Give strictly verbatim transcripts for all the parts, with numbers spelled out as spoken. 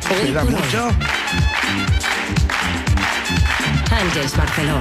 Cuida mucho. Àngels Barceló.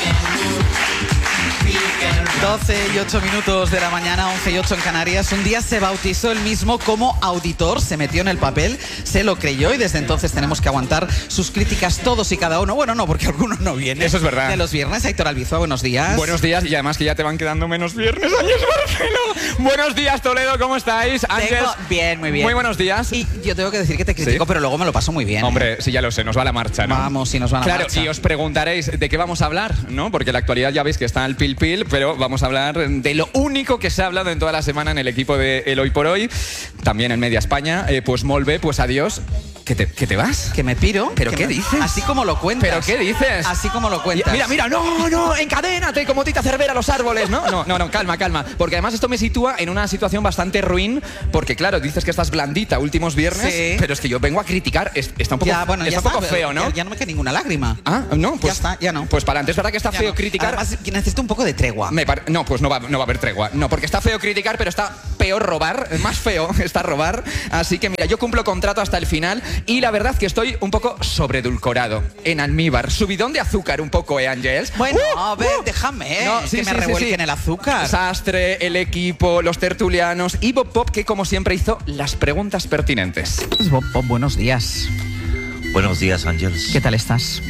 doce y ocho minutos de la mañana, once y ocho en Canarias. Un día se bautizó él mismo como auditor, se metió en el papel, se lo creyó y desde entonces tenemos que aguantar sus críticas todos y cada uno. Bueno, no, porque algunos no vienen. Eso es verdad. De los viernes, Aitor Albizua, buenos días. Buenos días y además que ya te van quedando menos viernes, Ángels Barceló. Buenos días, Toledo, ¿cómo estáis? Ángels. Tengo... Bien, muy bien. Muy buenos días. Y yo tengo que decir que te critico, ¿sí? Pero luego me lo paso muy bien. Hombre, ¿eh? sí, ya lo sé, nos va la marcha, ¿no? Vamos, sí, nos va la claro, marcha. Claro, y os preguntaréis de qué vamos a hablar, ¿no? Porque la actualidad ya veis que está al pil pil, pero vamos a hablar de lo único que se ha hablado en toda la semana en el equipo de El Hoy por Hoy, también en Media España. Eh, pues molt bé, pues adiós. ¿Que te, ¿Que te vas? Que me piro. ¿Pero qué me... dices? Así como lo cuentas. ¿Pero qué dices? Así como lo cuentas. Mira, mira, no, no, encadénate como Tita Cervera a los árboles, ¿no? No, no, no, calma, calma. Porque además esto me sitúa en una situación bastante ruin, porque claro, dices que estás blandita últimos viernes, sí. Pero es que yo vengo a criticar. Es, está un poco, ya, bueno, está ya un poco está, feo, ¿no? Ya, ya no me queda ninguna lágrima. Ah, no, pues ya está, ya no. Pues para antes, es verdad que está ya feo no. criticar. Además, necesito un poco de tregua. Me pare... No, pues no va, no va a haber tregua. No, porque está feo criticar, pero está peor robar. Más feo está robar. Así que mira, yo cumplo contrato hasta el final y la verdad que estoy un poco sobredulcorado en almíbar. Subidón de azúcar un poco, ¿eh, Ángels? Bueno, uh, a ver, uh. déjame, no, que sí, me sí, revuelquen sí, sí. el azúcar. Sastre, el equipo, los tertulianos y Bob Pop, que como siempre hizo las preguntas pertinentes. Bob Pop, buenos días. Buenos días, Ángels. ¿Qué tal estás?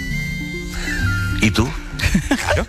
¿Y tú? Claro.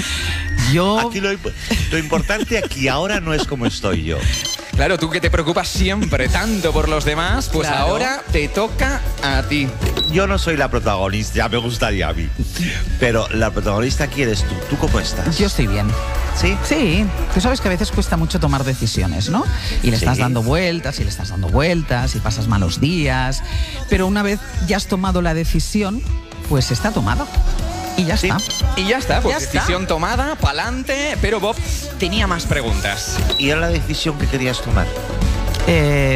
Yo... Aquí lo, lo importante aquí ahora no es como estoy yo. Claro, tú que te preocupas siempre tanto por los demás, pues claro. Ahora te toca a ti. Yo no soy la protagonista, ya me gustaría a mí. Pero la protagonista aquí eres tú. ¿Tú cómo estás? Yo estoy bien. ¿Sí? Sí. Tú sabes que a veces cuesta mucho tomar decisiones, ¿no? Y le estás sí. dando vueltas, y le estás dando vueltas, y pasas malos días. Pero una vez ya has tomado la decisión, pues está tomada. Y ya sí. está. Y ya está, pues ya decisión está. tomada, pa'lante. Pero Bob tenía más preguntas. ¿Y era la decisión que querías tomar? Eh,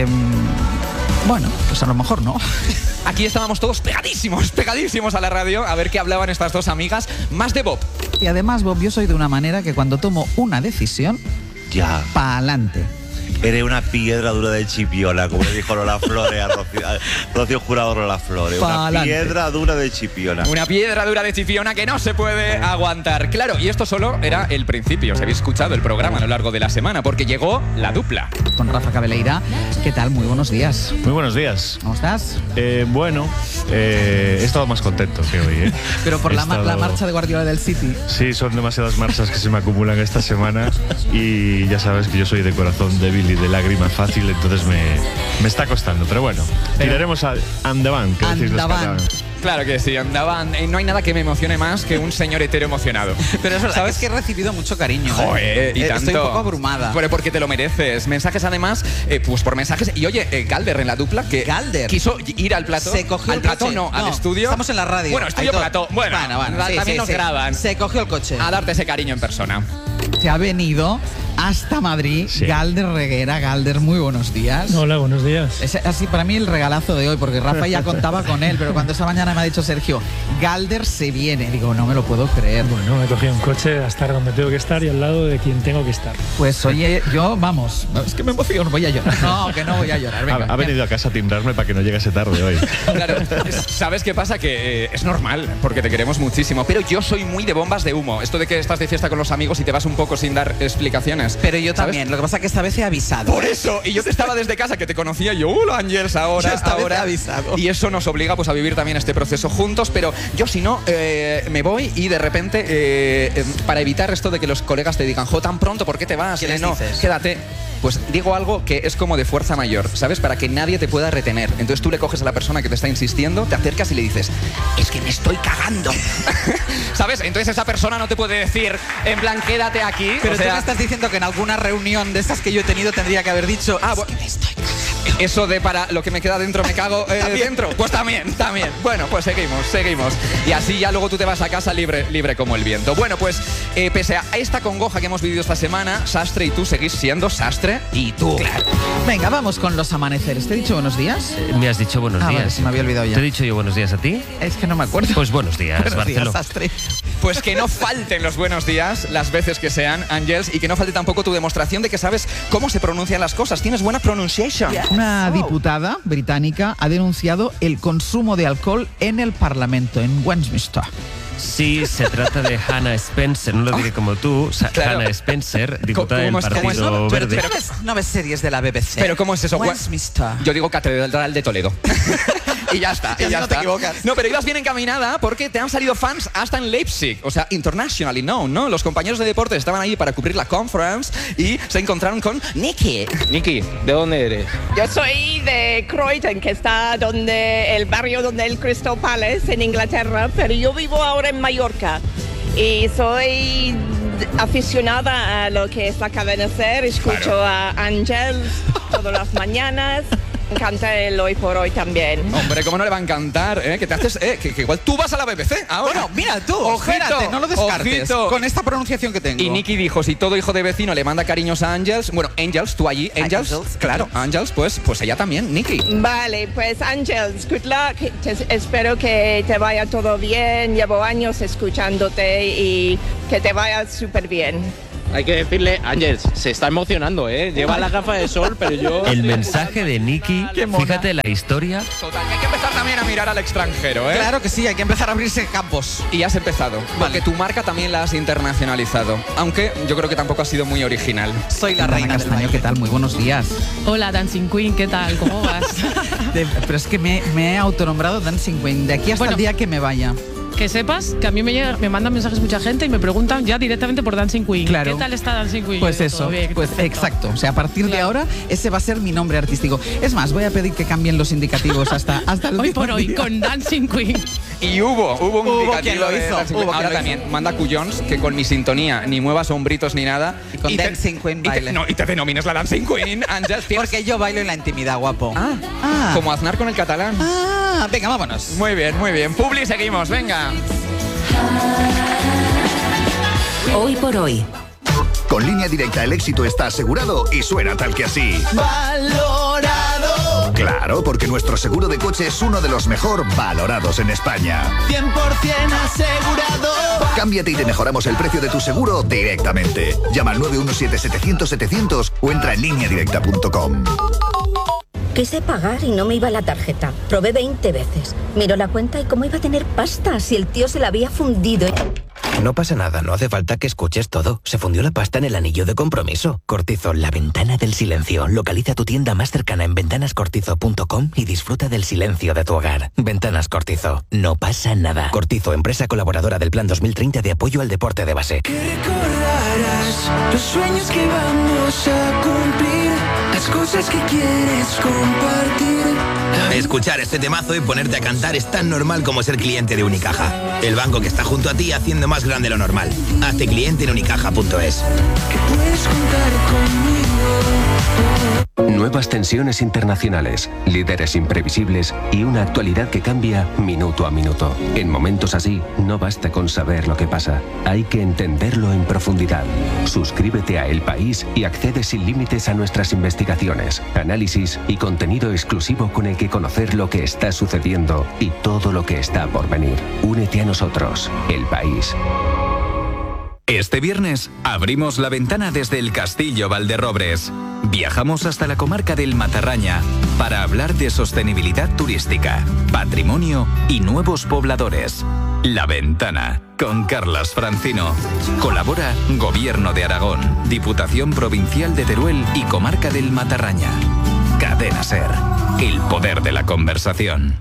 bueno, pues a lo mejor no. Aquí estábamos todos pegadísimos, pegadísimos a la radio a ver qué hablaban estas dos amigas, más de Bob. Y además, Bob, yo soy de una manera que cuando tomo una decisión, ya. pa'lante. Eres una piedra dura de Chipiona, como le dijo Lola Flores a Rocío, a Rocío Jurado Lola Flores. Una piedra dura de Chipiona. Una piedra dura de Chipiona que no se puede aguantar. Claro, y esto solo era el principio. Os habéis escuchado el programa a lo largo de la semana, porque llegó la dupla. Con Rafa Cabeleira. ¿Qué tal? Muy buenos días. Muy buenos días. ¿Cómo estás? Eh, bueno, eh, he estado más contento que hoy, ¿eh? Pero por la, estado... la marcha de Guardiola del City. Sí, son demasiadas marchas que se me acumulan esta semana y ya sabes que yo soy de corazón débil y de lágrima fácil, entonces me, me está costando. Pero bueno, pero... tiraremos a Andaban, que decís los catalanes. Claro que sí, andaban. Eh, no hay nada que me emocione más que un señor hetero emocionado. Pero es verdad, ¿sabes? Que he recibido mucho cariño. Joder, y eh, tanto. Estoy un poco abrumada. Pero porque te lo mereces. Mensajes además, eh, pues por mensajes. Y oye, eh, Galder en la dupla, que Galder quiso ir al plató. Se cogió al el plató, coche. no, no, al estudio. Estamos en la radio. Bueno, estudio Aitor. plató. Bueno, bueno, bueno sí, también sí, nos sí. graban. Se cogió el coche. A darte ese cariño en persona. Se ha venido hasta Madrid, sí. Galder Reguera. Galder, muy buenos días. Hola, buenos días. Es así para mí el regalazo de hoy, porque Rafa ya contaba con él, pero cuando esta mañana me ha dicho Sergio, Galder se viene, digo, no me lo puedo creer. Bueno, me he cogido un coche a estar donde tengo que estar y al lado de quien tengo que estar. Pues oye, yo, vamos, es que me emociono, voy a llorar. No, que no voy a llorar. Venga, ha, ha venido a casa a timbrarme para que no llegase tarde hoy. Claro, ¿sabes qué pasa? Que eh, es normal, porque te queremos muchísimo, pero yo soy muy de bombas de humo. Esto de que estás de fiesta con los amigos y te vas un poco sin dar explicaciones. Pero yo ¿sabes? también, lo que pasa es que esta vez he avisado. Por eso, y yo te estaba desde casa, que te conocía yo, hola Ángels, ahora, yo esta ahora. Vez he avisado. Y eso nos obliga pues a vivir también este proceso juntos, pero yo si no, eh, me voy y de repente, eh, eh, para evitar esto de que los colegas te digan, jo, tan pronto, ¿por qué te vas? ¿Qué les no, dices? Quédate. Pues digo algo que es como de fuerza mayor, ¿sabes? Para que nadie te pueda retener. Entonces tú le coges a la persona que te está insistiendo, te acercas y le dices, es que me estoy cagando. ¿Sabes? Entonces esa persona no te puede decir, en plan, quédate aquí. Pero o sea, tú me estás diciendo que en alguna reunión de estas que yo he tenido tendría que haber dicho, ah, bueno, me estoy cagando. Eso de para lo que me queda dentro me cago eh, dentro. Pues también, también. Bueno, pues seguimos, seguimos. Y así ya luego tú te vas a casa libre, libre como el viento. Bueno, pues eh, pese a esta congoja que hemos vivido esta semana, Sastre y tú seguís siendo Sastre y tú. Claro. Venga, vamos con los amaneceres. ¿Te he dicho buenos días? Eh, me has dicho buenos ah, días. Vale, se me había olvidado ya. ¿Te he dicho yo buenos días a ti? Es que no me acuerdo. Pues buenos días, buenos Barceló. días, Sastre. Pues que no falten los buenos días las veces que sean, Ángels, y que no falte tampoco tu demostración de que sabes cómo se pronuncian las cosas. Tienes buena pronunciation. Yeah. Una diputada británica ha denunciado el consumo de alcohol en el Parlamento, en Westminster. Sí, se trata de Hannah Spencer, no lo diré como tú, Sa- Claro. Hannah Spencer, diputada del ¿Cómo es- cómo es? Partido Pero tú Verde. no ves, no ves series de la B B C. Pero ¿cómo es eso? Westminster. Yo digo Catedral de Toledo. y ya está, y Y ya así no está. te equivocas. No, pero ibas bien encaminada porque te han salido fans hasta en Leipzig, o sea, internationally known, ¿no? Los compañeros de deporte estaban ahí para cubrir la conference y se encontraron con Nicky. Nicky, ¿de dónde eres? Yo soy de Croydon, que está donde el barrio donde el Crystal Palace en Inglaterra, pero yo vivo ahora en Mallorca y soy aficionada a lo que es la cadena SER, escucho Claro. a Ángel todas las mañanas. Me encanta el Hoy por Hoy también. Hombre, ¿cómo no le va a encantar? ¿eh? Que te haces, eh, que, que igual tú vas a la B B C ahora. Bueno, mira tú, Ojito, espérate, no lo descartes. ojito. Con esta pronunciación que tengo. Y Nicky dijo, si todo hijo de vecino le manda cariños a Angels, bueno, Angels, tú allí, Angels, Angels, claro, Angels, pues, pues ella también, Nicky. Vale, pues Ángel, good luck. Te- espero que te vaya todo bien. Llevo años escuchándote y que te vaya súper bien. Hay que decirle, Ángel, se está emocionando, ¿eh? Lleva la gafa de sol, pero yo... El mensaje de Nicky, mona. fíjate la historia. Total, hay que empezar también a mirar al extranjero, ¿eh? Claro que sí, hay que empezar a abrirse campos. Y has empezado, porque tu marca también la has internacionalizado, aunque yo creo que tampoco ha sido muy original. Soy la reina del Castaño, baile. ¿qué tal? Muy buenos días. Hola, Dancing Queen, ¿qué tal? ¿Cómo vas? De- pero es que me, me he autonombrado Dancing Queen de aquí hasta Bueno. el día que me vaya. Que sepas que a mí me, llega, me mandan mensajes mucha gente y me preguntan ya directamente por Dancing Queen. Claro. ¿Qué tal está Dancing Queen? Pues Yo digo, eso, "Todo bien, pues perfecto". exacto. O sea, a partir de Claro. ahora ese va a ser mi nombre artístico. Es más, voy a pedir que cambien los indicativos hasta, hasta el Hoy último por hoy, día. con Dancing Queen. Y hubo, hubo un Hubo indicativo quien lo de hizo, Dancing hubo Queen. quien Ahora lo también manda Cuyons que con mi sintonía ni muevas hombritos ni nada. Y con te- Dancing Queen y te- baile. no, y te denomines la Dancing Queen, Ángel. tienes- Porque yo bailo en la intimidad, guapo. Ah, Ah. como Aznar con el catalán. Ah, venga, vámonos. Muy bien, muy bien. Publi, seguimos, venga. Hoy por hoy. Con Línea Directa el éxito está asegurado y suena tal que así. ¡Valorado! Claro, porque nuestro seguro de coche es uno de los mejor valorados en España. cien por ciento asegurado. Cámbiate y te mejoramos el precio de tu seguro directamente. Llama al nueve uno siete setecientos setecientos o entra en línea directa punto com. Quise pagar y no me iba la tarjeta. Probé veinte veces. Miro la cuenta y cómo iba a tener pasta si el tío se la había fundido. No pasa nada, no hace falta que escuches todo. Se fundió la pasta en el anillo de compromiso. Cortizo, la ventana del silencio. Localiza tu tienda más cercana en ventanas cortizo punto com y disfruta del silencio de tu hogar. Ventanas Cortizo, no pasa nada. Cortizo, empresa colaboradora del Plan dos mil treinta de apoyo al deporte de base. Recordarás los sueños que vamos a cumplir, las cosas que quieres compartir. Escuchar este temazo y ponerte a cantar es tan normal como ser cliente de Unicaja. El banco que está junto a ti haciendo más grande lo normal. Hazte cliente en unicaja punto es. Puedes contar conmigo. Nuevas tensiones internacionales, líderes imprevisibles y una actualidad que cambia minuto a minuto. En momentos así, no basta con saber lo que pasa, hay que entenderlo en profundidad. Suscríbete a El País y accede sin límites a nuestras investigaciones, análisis y contenido exclusivo con el que conocer lo que está sucediendo y todo lo que está por venir. Únete a nosotros, El País. Este viernes abrimos la ventana desde el Castillo Valderrobres. Viajamos hasta la comarca del Matarraña para hablar de sostenibilidad turística, patrimonio y nuevos pobladores. La Ventana, con Carlas Francino. Colabora Gobierno de Aragón, Diputación Provincial de Teruel y Comarca del Matarraña. Cadena SER, el poder de la conversación.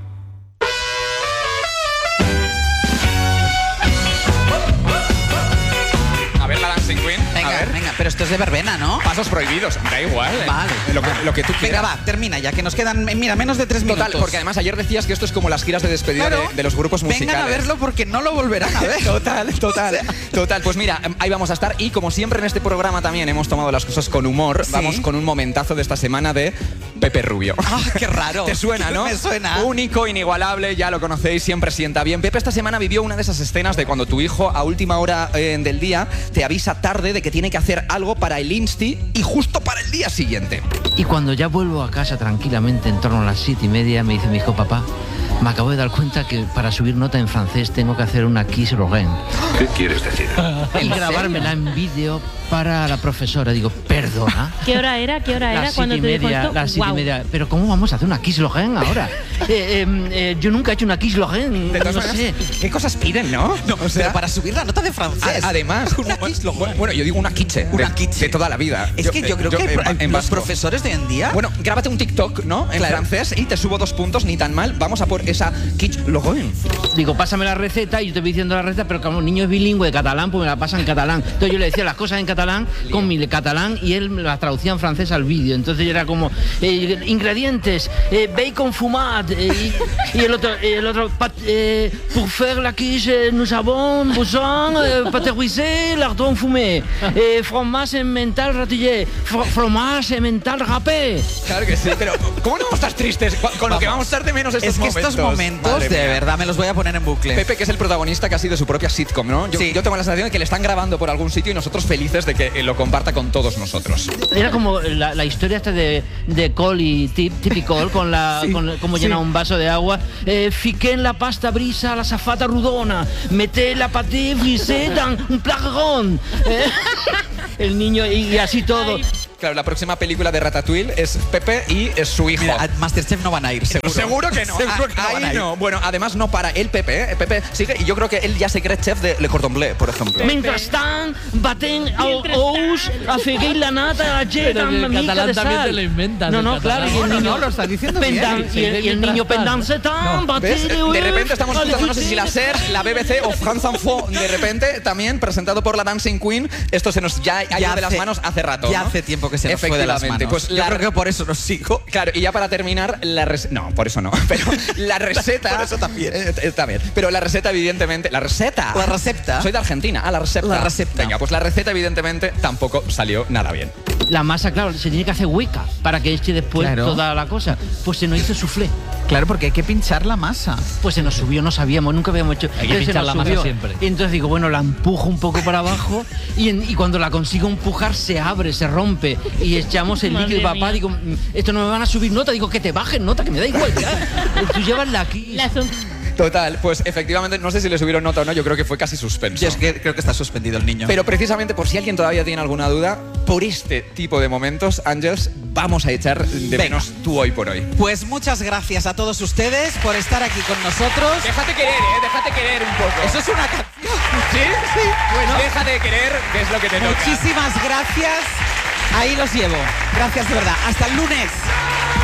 A ver la Dancing Queen. Venga, a ver. venga, pero esto es de verbena, ¿no? Pasos prohibidos, da igual. ¿eh? Vale. Lo que, lo que tú quieras. Venga, va, termina ya, que nos quedan, mira, menos de tres minutos. Total, porque además ayer decías que esto es como las giras de despedida Claro. de, de los grupos musicales. Vengan a verlo porque no lo volverán a ver. Total, total, total. Pues mira, ahí vamos a estar y como siempre en este programa también hemos tomado las cosas con humor. Sí. Vamos con un momentazo de esta semana de Pepe Rubio. Ah, qué raro. ¿Te suena, no? Me suena. Único, inigualable, ya lo conocéis, siempre sienta bien. Pepe esta semana vivió una de esas escenas de cuando tu hijo a última hora eh, del día te avisa tarde de que tiene que hacer algo para el Insti y justo para el día siguiente. Y cuando ya vuelvo a casa tranquilamente en torno a las siete y media me dice mi hijo, papá, me acabo de dar cuenta que para subir nota en francés tengo que hacer una quiche Lorraine. ¿Qué quieres decir? Y grabármela en vídeo para la profesora. Digo, perdona. ¿Qué hora era? ¿Qué hora era Las cuando siete y te dijo media, esto? las siete y Guau. media. Pero ¿cómo vamos a hacer una quiche Lorraine ahora? eh, eh, eh, yo nunca he hecho una quiche Lorraine. De todas No maneras, sé. ¿qué cosas piden, no? No, o sea, pero para subir la nota de francés. A- además, una quiche Lorraine. bueno, yo digo una quiche. Una de, quiche. de toda la vida. Es que yo creo que en- en los vasco. profesores de hoy en día. Bueno, grábate un TikTok, ¿no? En Claro. francés y te subo dos puntos, ni tan mal. Vamos a por esa quiche Lorraine. Digo, pásame la receta y yo te voy diciendo la receta, pero como el niño es bilingüe de catalán, pues me la pasa en catalán. Entonces yo le decía las cosas en catalán con mi catalán y él me las traducía en francés al vídeo. Entonces yo era como, eh, ingredientes, eh, bacon fumat, eh, y, y el otro, eh, el otro pat, eh, pour faire la quiche, nous avons besoin, eh, pâté ruisé, lardon fumé, eh, fromage mental ratillé, fro- fromage mental râpé. Claro que sí, pero ¿cómo no vamos a estar tristes con, con lo que vamos a estar de menos estos Es que momentos? estos momentos, Madre de mía. verdad, me los voy a poner en bucle. Pepe, que es el protagonista casi de su propia sitcom, ¿no? Yo, Sí. yo tengo la sensación de que le están grabando por algún sitio y nosotros felices de que eh, lo comparta con todos nosotros. Era como la, la historia esta de, de Cole y Tip, Tip y Cole, con la Sí, con cómo sí. llena un vaso de agua. Eh, fiqué en la pasta brisa la zafata rudona, meté la pâté frisé dans un placarón. Eh, el niño y, y así todo. Claro, la próxima película de Ratatouille es Pepe y es su hijo. Mira, a Masterchef no van a ir, seguro. Seguro que no. Seguro Ah, que no van a ahí ir. no. Bueno, además no para el Pepe, ¿eh? Pepe sigue y yo creo que él ya se cree chef de Le Cordon Bleu, por ejemplo. Mentrestant, baten el ous, afegué la nata, la Pero en el una mica catalán de también sal. te lo inventas, No, el no, catalán. claro, y el No, niño no, lo estás diciendo pendan- bien. y el, y el niño pendanse tan, ¿Ves? batir, De repente estamos escuchando, no sé si la SER, la B B C o France Info, de repente también presentado por la Dancing Queen, esto se nos ya ha ido de las hace- manos hace rato. Ya ¿no? hace tiempo que se nos fue de las Efectivamente, manos. Pues Yo la- creo que por eso nos sigo. Claro, y ya para terminar, la receta. No, por eso no. Pero la receta. Por eso también. Eh, eh, también. Pero la receta, evidentemente. La receta. La receta. Soy de Argentina. Ah, la receta. La receta. Venga, pues la receta, evidentemente, tampoco salió nada bien. La masa, claro, se tiene que hacer hueca para que eche después Claro. toda la cosa. Pues se nos hizo soufflé. Claro, porque hay que pinchar la masa. Pues se nos subió, no sabíamos, nunca habíamos hecho. Hay que Entonces se pinchar nos la masa subió. siempre. Y entonces digo, bueno, la empujo un poco para abajo y, en- y cuando la consigo empujar se abre, se rompe y echamos el Madre líquido. Papá, mía. digo, "Mm, esto no me van a subir nota. Digo, que te bajen nota, que me da igual ya. Tú llévala aquí. La son- Total, pues efectivamente, no sé si le subieron nota o no, yo creo que fue casi suspenso. Yo es que creo que está suspendido el niño. Pero precisamente por si alguien todavía tiene alguna duda, por este tipo de momentos, Ángels, vamos a echar de Venga. menos tú hoy por hoy. Pues muchas gracias a todos ustedes por estar aquí con nosotros. Déjate querer, ¿eh? Déjate querer un poco. Eso es una canción. ¿Sí? Sí. Pues déjate querer, que es lo que te toca. Muchísimas gracias. Ahí los llevo. Gracias de verdad. Hasta el lunes.